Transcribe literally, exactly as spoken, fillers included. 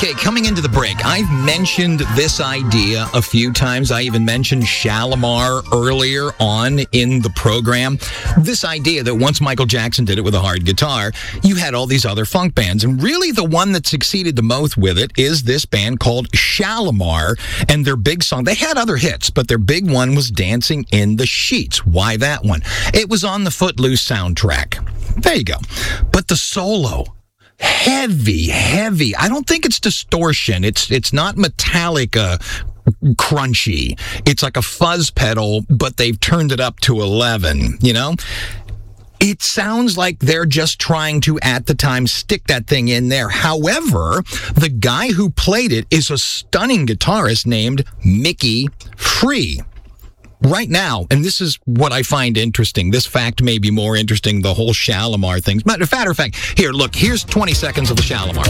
Okay, coming into the break, I've mentioned this idea a few times. I even mentioned Shalimar earlier on in the program. This idea that once Michael Jackson did it with a hard guitar, you had all these other funk bands. And really the one that succeeded the most with it is this band called Shalimar. And their big song, they had other hits, but their big one was Dancing in the Sheets. Why that one? It was on the Footloose soundtrack. There you go. But the solo, heavy, heavy. I don't think it's distortion. It's it's not metallic, uh, crunchy. It's like a fuzz pedal, but they've turned it up to eleven, you know? It sounds like they're just trying to, at the time, stick that thing in there. However, the guy who played it is a stunning guitarist named Mickey Free. Right now, and this is what I find interesting, this fact may be more interesting, the whole Shalimar thing. Matter of fact, here, look, here's twenty seconds of the Shalimar.